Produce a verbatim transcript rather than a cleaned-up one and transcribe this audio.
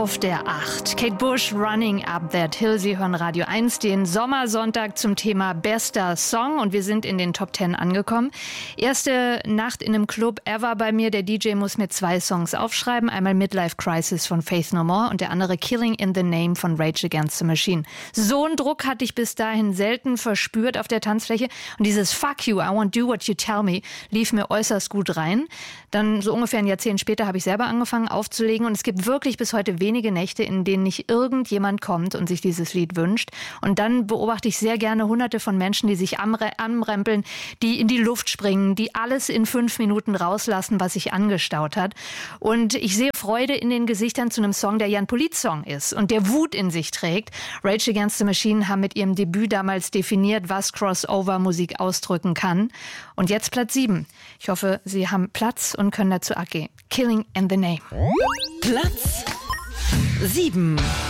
auf der acht. Kate Bush, Running Up That Hill. Sie hören Radio eins, den Sommersonntag zum Thema bester Song. Und wir sind in den Top zehn angekommen. Erste Nacht in einem Club ever bei mir. Der D J muss mir zwei Songs aufschreiben. Einmal Midlife Crisis von Faith No More und der andere Killing in the Name von Rage Against the Machine. So einen Druck hatte ich bis dahin selten verspürt auf der Tanzfläche. Und dieses Fuck you, I won't do what you tell me lief mir äußerst gut rein. Dann so ungefähr ein Jahrzehnt später habe ich selber angefangen aufzulegen. Und es gibt wirklich bis heute wenige Nächte, in denen nicht irgendjemand kommt und sich dieses Lied wünscht. Und dann beobachte ich sehr gerne hunderte von Menschen, die sich anrempeln, die in die Luft springen, die alles in fünf Minuten rauslassen, was sich angestaut hat. Und ich sehe Freude in den Gesichtern zu einem Song, der ja ein Politsong ist und der Wut in sich trägt. Rage Against the Machine haben mit ihrem Debüt damals definiert, was Crossover-Musik ausdrücken kann. Und jetzt Platz sieben. Ich hoffe, Sie haben Platz und können dazu abgehen. Killing in the Name. Platz sieben.